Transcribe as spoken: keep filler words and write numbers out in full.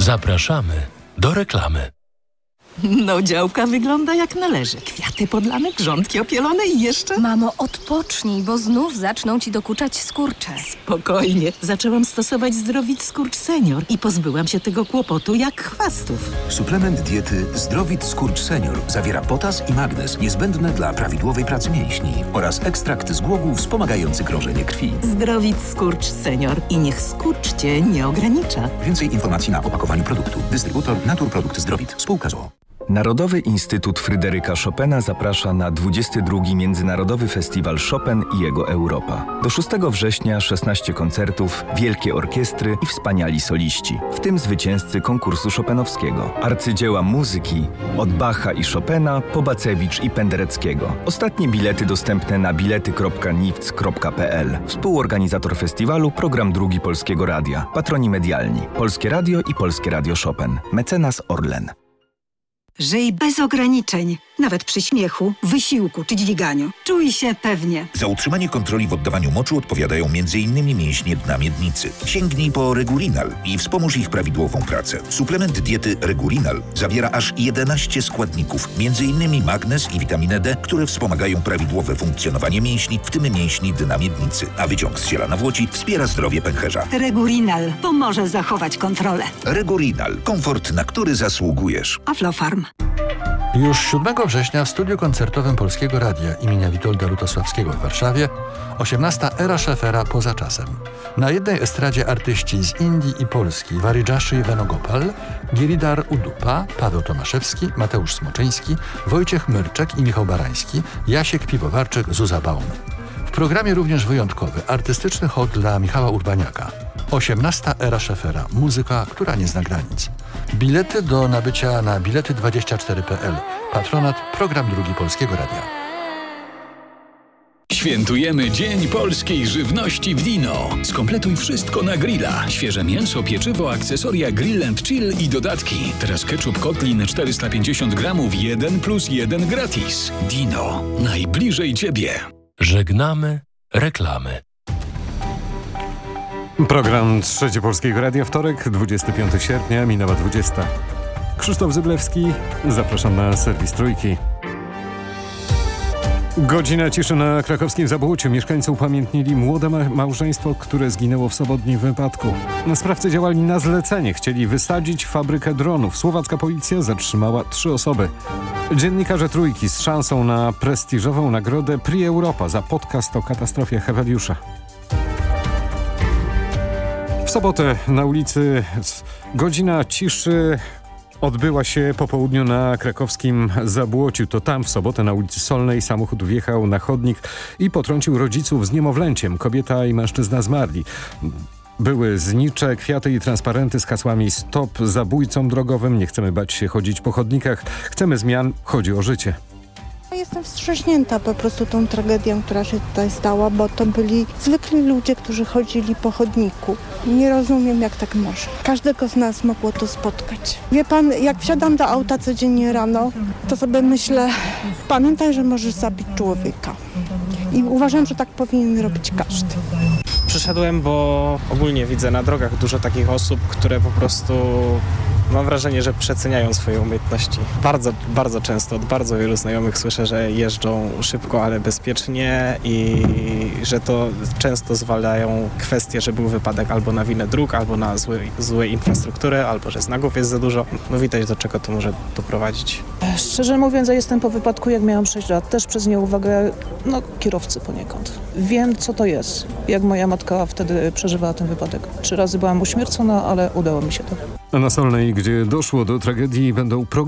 Zapraszamy do reklamy. No, działka wygląda jak należy. Kwiaty podlane, grządki opielone i jeszcze... Mamo, odpocznij, bo znów zaczną ci dokuczać skurcze. Spokojnie. Zaczęłam stosować Zdrowit Skurcz Senior i pozbyłam się tego kłopotu jak chwastów. Suplement diety Zdrowit Skurcz Senior zawiera potas i magnez niezbędne dla prawidłowej pracy mięśni oraz ekstrakt z głogów wspomagający krążenie krwi. Zdrowit Skurcz Senior i niech skurcz cię nie ogranicza. Więcej informacji na opakowaniu produktu. Dystrybutor Naturprodukt Zdrowit. Spółka z o o. Narodowy Instytut Fryderyka Chopina zaprasza na dwudziesty drugi Międzynarodowy Festiwal Chopin i jego Europa. Do szóstego września szesnaście koncertów, wielkie orkiestry i wspaniali soliści, w tym zwycięzcy konkursu chopinowskiego. Arcydzieła muzyki od Bacha i Chopina po Bacewicz i Pendereckiego. Ostatnie bilety dostępne na bilety kropka niwc kropka pe el. Współorganizator festiwalu Program Drugi Polskiego Radia. Patroni medialni Polskie Radio i Polskie Radio Chopin. Mecenas Orlen. Żyj bez ograniczeń, nawet przy śmiechu, wysiłku czy dźwiganiu. Czuj się pewnie. Za utrzymanie kontroli w oddawaniu moczu odpowiadają m in mięśnie dna miednicy. Sięgnij po Regulinal i wspomóż ich prawidłową pracę. Suplement diety Regulinal zawiera aż jedenaście składników, m in magnez i witaminę D, które wspomagają prawidłowe funkcjonowanie mięśni, w tym mięśni dna miednicy. A wyciąg z ziela nawłoci wspiera zdrowie pęcherza. Regulinal pomoże zachować kontrolę. Regulinal. Komfort, na który zasługujesz. Aflofarm. Już siódmego września w studiu koncertowym Polskiego Radia imienia Witolda Lutosławskiego w Warszawie osiemnasta Era Szefera poza czasem. Na jednej estradzie artyści z Indii i Polski Waridżaszy Venugopal, Giridhar Udupa, Paweł Tomaszewski, Mateusz Smoczyński, Wojciech Myrczek i Michał Barański, Jasiek Piwowarczyk, Zuza Baum. W programie również wyjątkowy, artystyczny hołd dla Michała Urbaniaka. osiemnasta Era Szefera. Muzyka, która nie zna granic. Bilety do nabycia na bilety dwadzieścia cztery kropka pe el. Patronat Program Drugi Polskiego Radia. Świętujemy Dzień Polskiej Żywności w Dino. Skompletuj wszystko na grilla. Świeże mięso, pieczywo, akcesoria Grill and Chill i dodatki. Teraz ketchup Kotlin czterysta pięćdziesiąt gramów, jeden plus jeden gratis. Dino. Najbliżej Ciebie. Żegnamy reklamy. Program Trzecie Polskiego Radia, wtorek, dwudziestego piątego sierpnia, minęła dwudziesta. Krzysztof Zyblewski, zapraszam na serwis Trójki. Godzina ciszy na krakowskim Zabłociu. Mieszkańcy upamiętnili młode ma- małżeństwo, które zginęło w sobotnim wypadku. Sprawcy działali na zlecenie. Chcieli wysadzić fabrykę dronów. Słowacka policja zatrzymała trzy osoby. Dziennikarze Trójki z szansą na prestiżową nagrodę Prix Europa za podcast o katastrofie Heweliusza. W sobotę na ulicy godzina ciszy odbyła się po południu na krakowskim Zabłociu. To tam w sobotę na ulicy Solnej samochód wjechał na chodnik i potrącił rodziców z niemowlęciem. Kobieta i mężczyzna zmarli. Były znicze, kwiaty i transparenty z hasłami "Stop zabójcom drogowym", "Nie chcemy bać się chodzić po chodnikach", "Chcemy zmian", "Chodzi o życie". Jestem wstrząśnięta po prostu tą tragedią, która się tutaj stała, bo to byli zwykli ludzie, którzy chodzili po chodniku. Nie rozumiem, jak tak może. Każdego z nas mogło to spotkać. Wie pan, jak wsiadam do auta codziennie rano, to sobie myślę, pamiętaj, że możesz zabić człowieka. I uważam, że tak powinien robić każdy. Przyszedłem, bo ogólnie widzę na drogach dużo takich osób, które po prostu, mam wrażenie, że przeceniają swoje umiejętności. Bardzo, bardzo często od bardzo wielu znajomych słyszę, że jeżdżą szybko, ale bezpiecznie i że to często zwalają kwestie, że był wypadek albo na winę dróg, albo na złe, złe infrastrukturę, albo że znaków jest za dużo. No widać, do czego to może doprowadzić. Szczerze mówiąc, ja jestem po wypadku, jak miałam sześć lat, też przez nieuwagę, no, kierowcy poniekąd. Wiem, co to jest, jak moja matka wtedy przeżywała ten wypadek. Trzy razy byłam uśmiercona, ale udało mi się to. A na Solnej, gdzie doszło do tragedii, będą